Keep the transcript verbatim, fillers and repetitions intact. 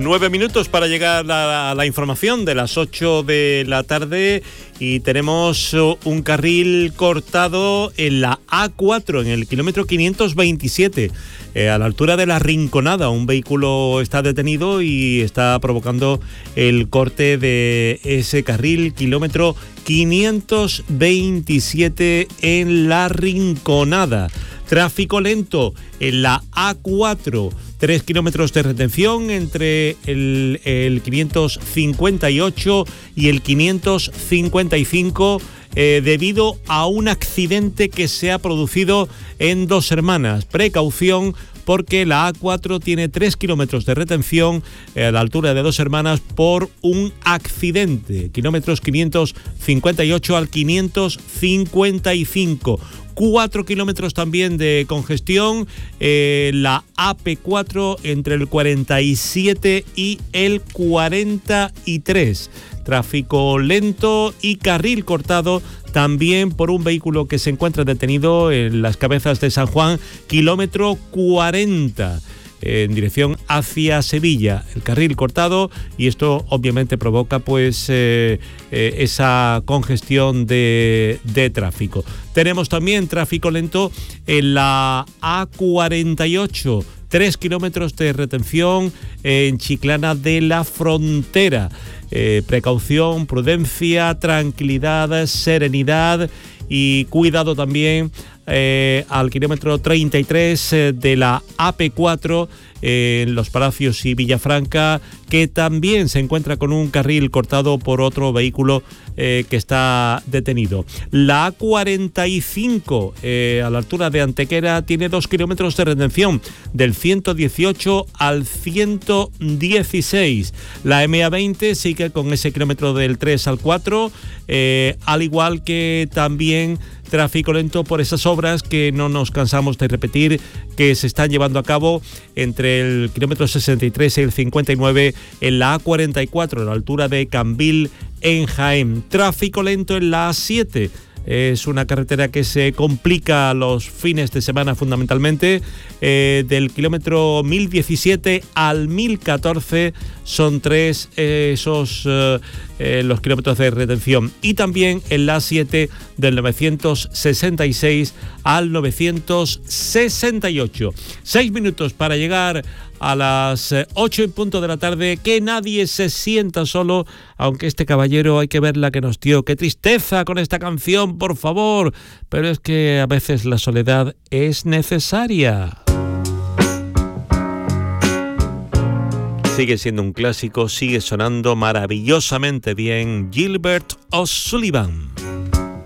Nueve minutos para llegar a la información de las ocho de la tarde y tenemos un carril cortado en la A cuatro, en el kilómetro quinientos veintisiete, eh, a la altura de La Rinconada. Un vehículo está detenido y está provocando el corte de ese carril, kilómetro quinientos veintisiete en La Rinconada. Tráfico lento en la A cuatro, tres kilómetros de retención entre el, el quinientos cincuenta y ocho y el quinientos cincuenta y cinco eh, debido a un accidente que se ha producido en Dos Hermanas. Precaución, porque la A cuatro tiene tres kilómetros de retención eh, a la altura de Dos Hermanas por un accidente. Kilómetros quinientos cincuenta y ocho al quinientos cincuenta y cinco. Cuatro kilómetros también de congestión, eh, la A P cuatro entre el cuarenta y siete y el cuarenta y tres. Tráfico lento y carril cortado también por un vehículo que se encuentra detenido en las Cabezas de San Juan, kilómetro cuarenta. En dirección hacia Sevilla, el carril cortado, y esto obviamente provoca pues eh, eh, esa congestión de, de tráfico. Tenemos también tráfico lento en la A cuarenta y ocho, tres kilómetros de retención en Chiclana de la Frontera. Eh, precaución, prudencia, tranquilidad, serenidad y cuidado también eh, al kilómetro treinta y tres eh, de la A P cuatro eh, en Los Palacios y Villafranca, que también se encuentra con un carril cortado por otro vehículo eh, que está detenido. La A cuarenta y cinco eh, a la altura de Antequera tiene dos kilómetros de retención del ciento dieciocho al ciento dieciséis. La M A veinte sigue con ese kilómetro del tres al cuatro, eh, al igual que también tráfico lento por esas obras que no nos cansamos de repetir, que se están llevando a cabo entre el kilómetro sesenta y tres y el cincuenta y nueve en la A cuarenta y cuatro, a la altura de Cambil en Jaén. Tráfico lento en la A siete. Es una carretera que se complica los fines de semana fundamentalmente. Eh, del kilómetro mil diecisiete al mil catorce son tres eh, esos eh, eh, los kilómetros de retención. Y también en la A siete del novecientos sesenta y seis al novecientos sesenta y ocho. Seis minutos para llegar a las ocho en punto de la tarde. Que nadie se sienta solo, aunque este caballero hay que ver la que nos dio. Qué tristeza con esta canción, por favor, pero es que a veces la soledad es necesaria. Sigue siendo un clásico, sigue sonando maravillosamente bien. Gilbert O'Sullivan.